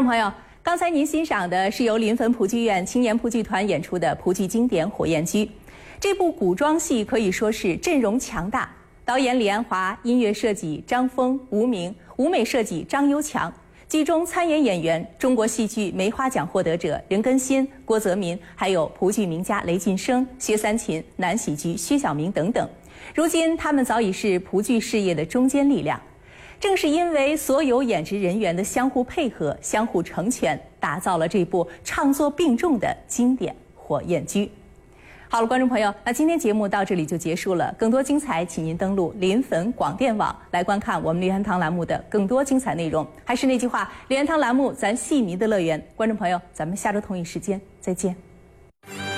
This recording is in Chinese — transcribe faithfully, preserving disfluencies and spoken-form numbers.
众朋友，刚才您欣赏的是由临汾蒲剧院青年蒲剧团演出的蒲剧经典《火焰驹》。这部古装戏可以说是阵容强大，导演李安华，音乐设计张峰、吴明，舞美设计张优强。剧中参演演员中国戏剧梅花奖获得者任根新、郭泽民，还有蒲剧名家雷晋生、薛三琴、南喜剧薛晓明等等。如今他们早已是蒲剧事业的中坚力量。正是因为所有演职人员的相互配合、相互成全，打造了这部唱作并重的经典《火焰驹》。好了，观众朋友，那今天节目到这里就结束了。更多精彩，请您登录临汾广电网来观看我们梨园堂栏目的更多精彩内容。还是那句话，梨园堂栏目咱戏迷的乐园。观众朋友，咱们下周同一时间再见。